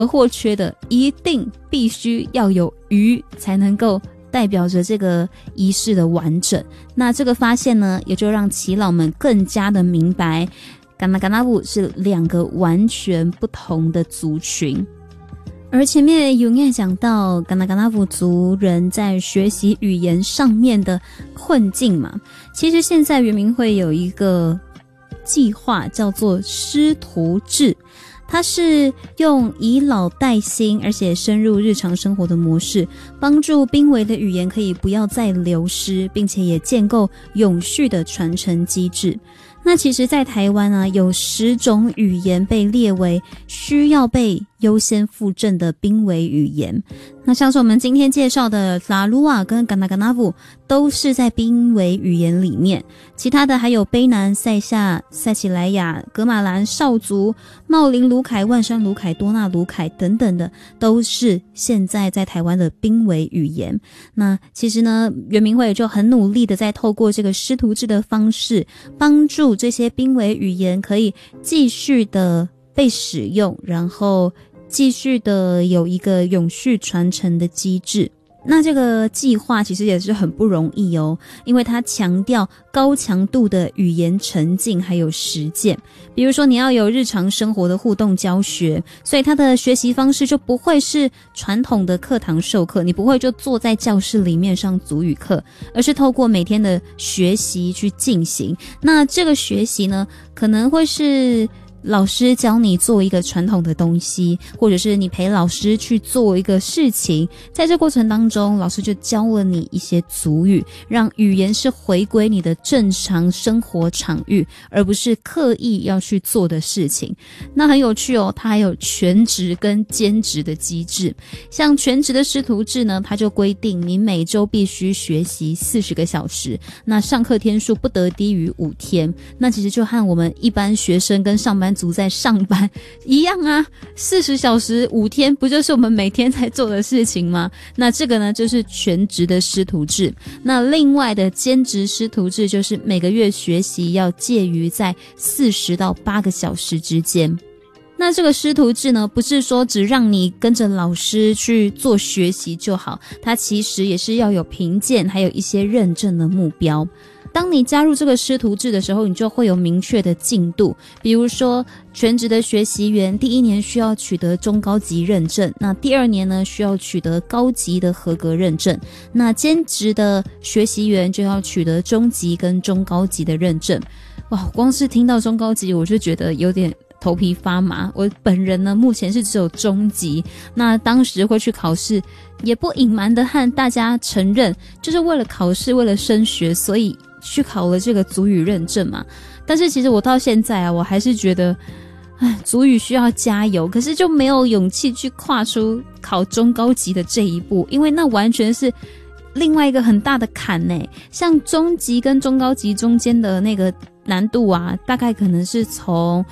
而或缺的一定必须要有鱼才能够代表着这个仪式的完整。那这个发现呢，也就让耆老们更加的明白噶纳噶纳布是2个完全不同的族群。而前面有也讲到噶纳噶纳布族人在学习语言上面的困境嘛，其实现在原民会有一个计划叫做师徒制，它是用以老带新而且深入日常生活的模式，帮助濒危的语言可以不要再流失，并且也建构永续的传承机制。那其实在台湾啊，有10种语言被列为需要被优先复振的濒危语言。那像是我们今天介绍的拉鲁瓦跟噶纳噶纳布都是在濒危语言里面，其他的还有卑南、塞夏、塞奇莱雅、噶玛兰、少族、茂林鲁凯、万山鲁凯、多纳鲁凯等等的，都是现在在台湾的濒危语言。那其实呢，原民会就很努力的在透过这个师徒制的方式，帮助这些濒危语言可以继续的被使用，然后继续的有一个永续传承的机制。那这个计划其实也是很不容易哦，因为它强调高强度的语言沉浸还有实践。比如说你要有日常生活的互动教学，所以它的学习方式就不会是传统的课堂授课，你不会就坐在教室里面上族语课，而是透过每天的学习去进行。那这个学习呢，可能会是老师教你做一个传统的东西，或者是你陪老师去做一个事情，在这过程当中老师就教了你一些族语，让语言是回归你的正常生活场域，而不是刻意要去做的事情。那很有趣哦，它还有全职跟兼职的机制。像全职的师徒制呢，它就规定你每周必须学习40个小时，那上课天数不得低于5天。那其实就和我们一般学生跟上班族在上班一样啊，40小时5天不就是我们每天在做的事情吗？那这个呢就是全职的师徒制。那另外的兼职师徒制就是每个月学习要介于在40到8个小时之间。那这个师徒制呢，不是说只让你跟着老师去做学习就好，它其实也是要有评鉴还有一些认证的目标。当你加入这个师徒制的时候，你就会有明确的进度，比如说全职的学习员第1年需要取得中高级认证，那第2年呢需要取得高级的合格认证，那兼职的学习员就要取得中级跟中高级的认证。哇，光是听到中高级我就觉得有点头皮发麻。我本人呢目前是只有中级，那当时会去考试，也不隐瞒的和大家承认，就是为了考试，为了升学，所以去考了这个族语认证嘛。但是其实我到现在啊，我还是觉得族语需要加油，可是就没有勇气去跨出考中高级的这一步，因为那完全是另外一个很大的坎耶。像中级跟中高级中间的那个难度啊，大概可能是从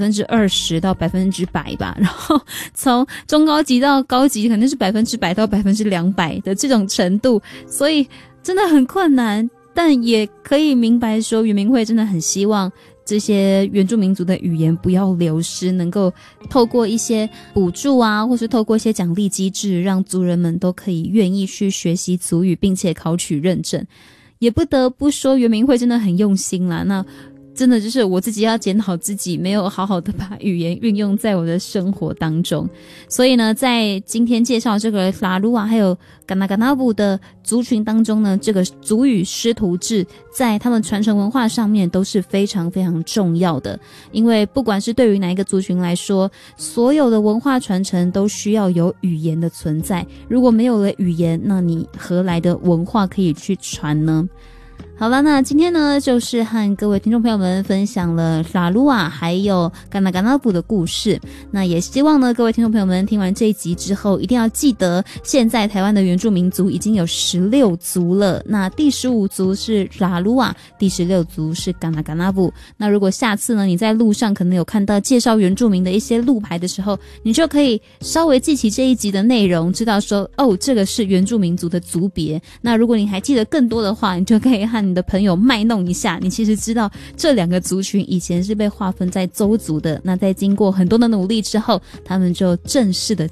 20% 到 100% 吧，然后从中高级到高级可能是 100% 到 200% 的这种程度，所以真的很困难。但也可以明白说，原民会真的很希望这些原住民族的语言不要流失，能够透过一些补助啊，或是透过一些奖励机制，让族人们都可以愿意去学习族语，并且考取认证。也不得不说，原民会真的很用心啦。那真的就是我自己要检讨自己，没有好好的把语言运用在我的生活当中。所以呢，在今天介绍这个拉鲁瓦还有噶纳噶纳布的族群当中呢，这个族语师徒制在他们传承文化上面都是非常非常重要的。因为不管是对于哪一个族群来说，所有的文化传承都需要有语言的存在，如果没有了语言，那你何来的文化可以去传呢？好了，那今天呢就是和各位听众朋友们分享了拉鲁瓦还有噶纳噶纳布的故事。那也希望呢各位听众朋友们听完这一集之后，一定要记得现在台湾的原住民族已经有16族了，那第15族是拉鲁瓦，第16族是噶纳噶纳布。那如果下次呢你在路上可能有看到介绍原住民的一些路牌的时候，你就可以稍微记起这一集的内容，知道说哦这个是原住民族的族别。那如果你还记得更多的话，你就可以和向你的朋友卖弄一下，你其实知道这两个族群以前是被划分在邹族的，那在经过很多的努力之后，他们就正式的